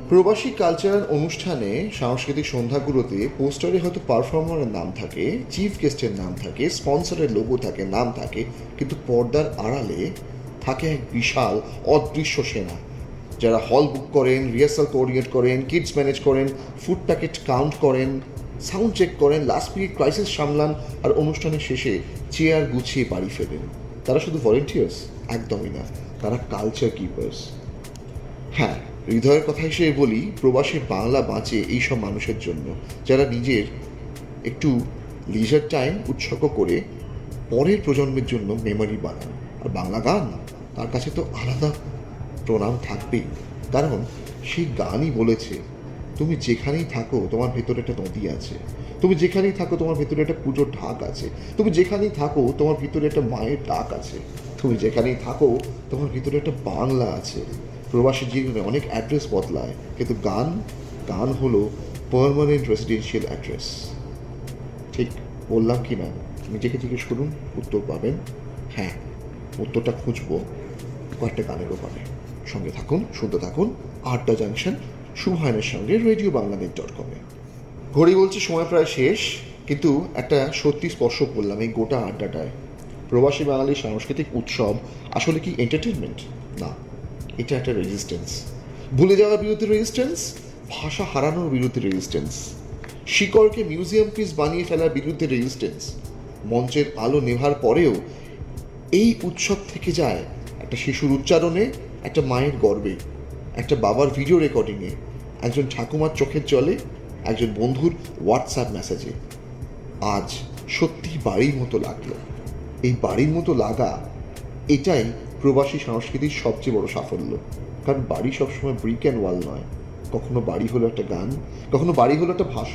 প্রবাসী কালচারাল অনুষ্ঠানে, সাংস্কৃতিক সন্ধ্যাগুলোতে পোস্টারে হয়তো পারফর্মারের নাম থাকে, চিফ গেস্টের নাম থাকে, স্পন্সরের লোগো থাকে, নাম থাকে, কিন্তু পর্দার আড়ালে থাকে এক বিশাল অদৃশ্য সেনা, যারা হল বুক করেন, রিহার্সাল কোঅর্ডিনেট করেন, কিডস ম্যানেজ করেন, ফুড প্যাকেট কাউন্ট করেন, সাউন্ড চেক করেন, লাস্ট মিনিট ক্রাইসিস সামলান, আর অনুষ্ঠানের শেষে চেয়ার গুছিয়ে বাড়ি ফেরেন। তারা শুধু ভলেন্টিয়ার্স? একদমই না, তারা কালচার কিপার্স। হ্যাঁ, হৃদয়ের কথা হিসেবে বলি, প্রবাসী বাংলা বাঁচে এইসব মানুষের জন্য, যারা নিজের একটু লিজার টাইম উৎসর্গ করে পরের প্রজন্মের জন্য মেমোরি বানান। আর বাংলা গান, তার কাছে তো আলাদা প্রণাম থাকবেই, কারণ সেই গানই বলেছে, তুমি যেখানেই থাকো তোমার ভেতরে একটা নদী আছে, তুমি যেখানেই থাকো তোমার ভেতরে একটা পুজোর ঢাক আছে, তুমি যেখানেই থাকো তোমার ভিতরে একটা মায়ের ডাক আছে, তুমি যেখানেই থাকো তোমার ভিতরে একটা বাংলা আছে। প্রবাসী জীবনে অনেক অ্যাড্রেস বদলায়, কিন্তু গান, গান হলো পার্মানেন্ট রেসিডেন্সিয়াল অ্যাড্রেস। ঠিক বললাম কি না? নিজেকে জিজ্ঞেস করুন, উত্তর পাবেন। হ্যাঁ, উত্তরটা খুঁজবো কয়েকটা গানের ওপরে। সঙ্গে থাকুন, শুনতে থাকুন আড্ডা জাংশন, শুভায়নের সঙ্গে রেডিওবাংলাদেশ.com-এ। ঘড়ি বলছে সময় প্রায় শেষ, কিন্তু একটা সত্যি স্পর্শ করলাম এই গোটা আড্ডাটায়। প্রবাসী বাঙালির সাংস্কৃতিক উৎসব আসলে কি এন্টারটেনমেন্ট? না, এটা একটা রেজিস্ট্যান্স। ভুলে যাওয়ার বিরুদ্ধে রেজিস্ট্যান্স, ভাষা হারানোর বিরুদ্ধে রেজিস্ট্যান্স, শিকড়কে মিউজিয়াম পিস বানিয়ে ফেলার বিরুদ্ধে রেজিস্ট্যান্স। মঞ্চের আলো নেভার পরেও এই উৎসব থেকে যায় একটা শিশুর উচ্চারণে, একটা মায়ের গর্বে, একটা বাবার ভিডিও রেকর্ডিংয়ে, একজন ঠাকুমার চোখের জলে, একজন বন্ধুর হোয়াটসঅ্যাপ মেসেজে। আজ সত্যি বাড়ির মতো লাগলো। এই বাড়ির মতো লাগা, এটাই প্রবাসী সংস্কৃতির সবচেয়ে বড় সাফল্য। কারণ বাড়ি সবসময় ব্রিক অ্যান্ড ওয়াল নয়, কখনো বাড়ি হলো একটা গান, কখনো বাড়ি হলো একটা ভাষা,